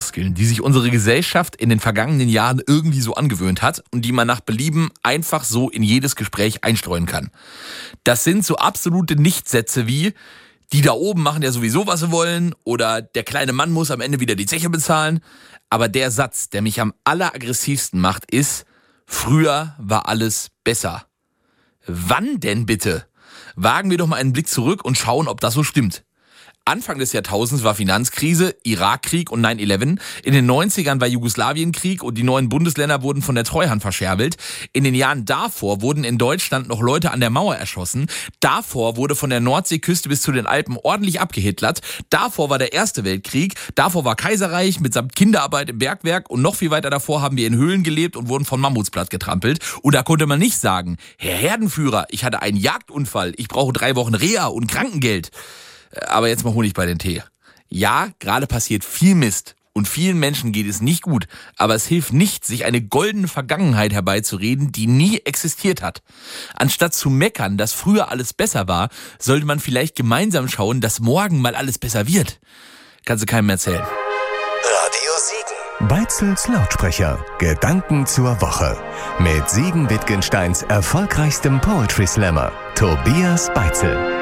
Floskeln, die sich unsere Gesellschaft in den vergangenen Jahren irgendwie so angewöhnt hat und die man nach Belieben einfach so in jedes Gespräch einstreuen kann. Das sind so absolute Nichtsätze wie: Die da oben machen ja sowieso, was sie wollen, oder der kleine Mann muss am Ende wieder die Zeche bezahlen. Aber der Satz, der mich am alleraggressivsten macht, ist: Früher war alles besser. Wann denn bitte? Wagen wir doch mal einen Blick zurück und schauen, ob das so stimmt. Anfang des Jahrtausends war Finanzkrise, Irakkrieg und 9/11. In den 90ern war Jugoslawienkrieg und die neuen Bundesländer wurden von der Treuhand verscherbelt. In den Jahren davor wurden in Deutschland noch Leute an der Mauer erschossen. Davor wurde von der Nordseeküste bis zu den Alpen ordentlich abgehitlert. Davor war der Erste Weltkrieg. Davor war Kaiserreich mitsamt Kinderarbeit im Bergwerk. Und noch viel weiter davor haben wir in Höhlen gelebt und wurden von Mammuts platt getrampelt. Und da konnte man nicht sagen: Herr Herdenführer, ich hatte einen Jagdunfall. Ich brauche 3 Wochen Reha und Krankengeld. Aber jetzt mal Honig bei den Tee. Ja, gerade passiert viel Mist und vielen Menschen geht es nicht gut, aber es hilft nicht, sich eine goldene Vergangenheit herbeizureden, die nie existiert hat. Anstatt zu meckern, dass früher alles besser war, sollte man vielleicht gemeinsam schauen, dass morgen mal alles besser wird. Kannst du keinem erzählen. Radio Siegen. Beitzels Lautsprecher. Gedanken zur Woche. Mit Siegen Wittgensteins erfolgreichstem Poetry Slammer, Tobias Beitzel.